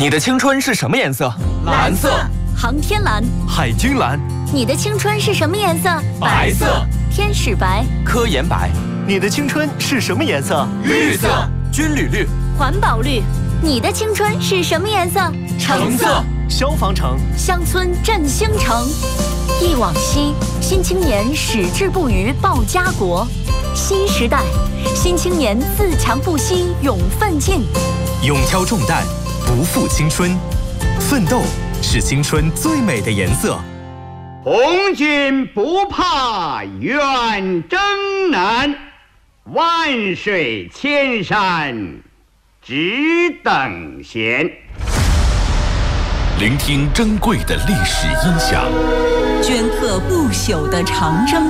你的青春是什么颜色？ 蓝色。 航天蓝。 海军蓝。 你的青春是什么颜色？ 白色。 天使白。 科研白。 你的青春是什么颜色？ 绿色。 军旅绿。 环保绿。你的青春是什么颜色？ 橙色。 消防橙。 乡村振兴城。忆往昔，新青年矢志不渝报家国。新时代，新青年自强不息勇奋进。 勇挑重担，不负青春。奋斗是青春最美的颜色。 红军不怕远征难，万水千山只等闲。 聆听珍贵的历史音响， 镌刻不朽的长征